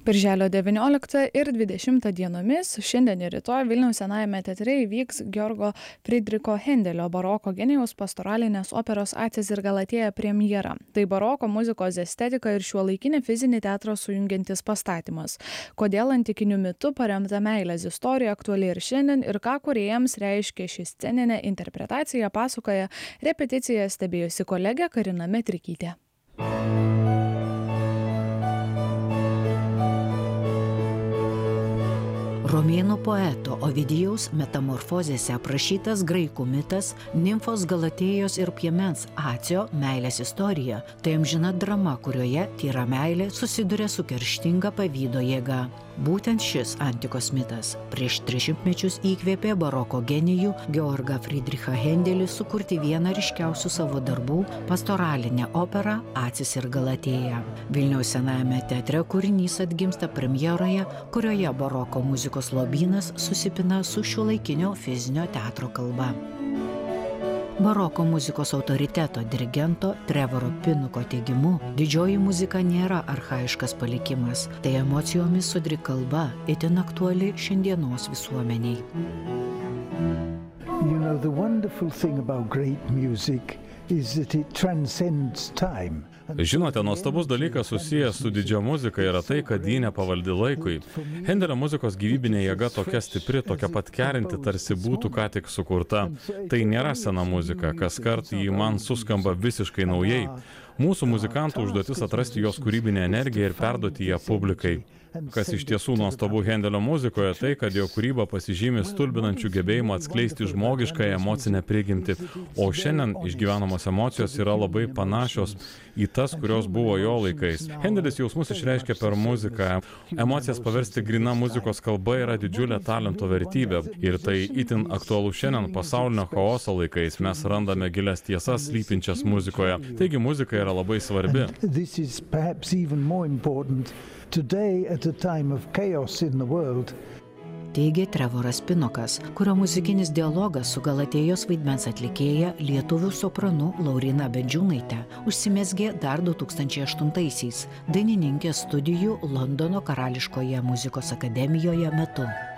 Birželio 19 ir 20 dienomis šiandien ir rytoj Vilniaus Senajame teatre įvyks Georgo Friedricho Hendelio baroko genijaus pastoralinės operos Acis ir Galatėja premjera. Tai baroko muzikos estetika ir šiuolaikinį fizinį teatrą sujungiantis pastatymas. Kodėl antikiniu mitu paremta meilės istorija aktuali ir šiandien ir ką kūrėjams reiškia ši sceninė interpretacija, pasakoja repeticiją stebėjusi kolegė Karina Metrikytė. Romėnų poeto Ovidijaus metamorfozėse aprašytas graikų mitas nimfos Galatėjos ir piemens Acio meilės istorija – tai amžina drama, kurioje tyra meilė susiduria su kerštinga pavydo jėga. Būtent šis antikos mitas prieš 300 mečius įkvėpė baroko genijų Georgą Friedrichą Hendelį sukurti vieną ryškiausių savo darbų – pastoralinę operą Acis ir Galatėja. Vilniaus Senajame teatre kūrinys atgimsta premjeroje, kurioje baroko muzikos lobynas susipina su šiuolaikinio fizinio teatro kalba. Baroko muzikos autoriteto dirigento Trevoro Pinuko teigimu, didžioji muzika nėra archaiškas palikimas, tai emocijomis sodri kalba, itin aktuali šiandienos visuomeniai. You know, the wonderful thing about great music is that it transcends time. Žinote, nuostabus dalykas susijęs su didžia muzika yra tai, kad ji nepavaldi laikui. Hendelio muzikos gyvybinė jėga tokia stipri, tokia pat kerinti, tarsi būtų ką tik sukurta. Tai nėra sena muzika, kaskart ji man suskamba visiškai naujai. Mūsų muzikantų užduotis atrasti jos kūrybinę energiją ir perduoti ją publikai. Kas iš tiesų nuostabu Hendelio muzikoje, tai, kad jo kūryba pasižymi stulbinančių gebėjimų atskleisti žmogišką emocinę prigimtį, o šiandien išgyvenamos emocijos yra labai panašios į tas, kurios buvo jo laikais. Hendelis jausmus išreiškia per muziką. Emocijas paversti grina muzikos kalba yra didžiulė talento vertybė ir tai itin aktualu šiandien pasaulinio chaoso laikais. Mes randame gilias tiesas slypinčias muzikoje. Taigi muzika yra labai svarbi. Today, at a time of chaos in the world, teigė Trevoras Pinukas, kurio muzikinis dialogas su Galatėjos vaidmens atlikėja lietuvių sopranu Lauryna Bendžiūnaite užsimezgė dar 2008-aisiais dainininkės studijų Londono Karališkoje muzikos akademijoje metu.